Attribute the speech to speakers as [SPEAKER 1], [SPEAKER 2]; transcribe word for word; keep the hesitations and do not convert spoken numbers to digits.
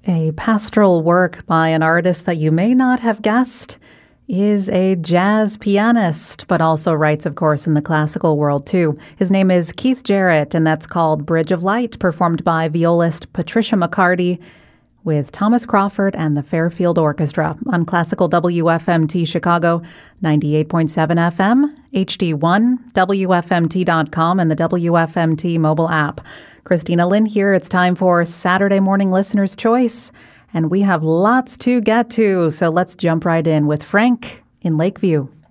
[SPEAKER 1] A pastoral work by an artist that you may not have guessed is a jazz pianist, but also writes, of course, in the classical world, too. His name is Keith Jarrett, and that's called Bridge of Light, performed by violist Patricia McCarty with Thomas Crawford and the Fairfield Orchestra on Classical W F M T Chicago, ninety-eight point seven F M, H D one, W F M T dot com, and the W F M T mobile app. Christina Lynn here. It's time for Saturday Morning Listener's Choice, and we have lots to get to, so let's jump right in with Frank in Lakeview.